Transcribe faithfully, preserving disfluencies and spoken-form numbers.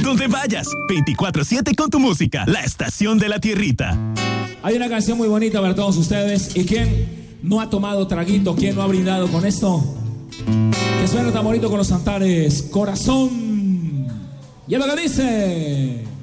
donde vayas. veinticuatro siete con tu música, la estación de la tierrita. Hay una canción muy bonita para todos ustedes. ¿Y quién no ha tomado traguito? ¿Quién no ha brindado con esto? Que suena tan bonito con los Antares. Corazón. Y es lo que dice.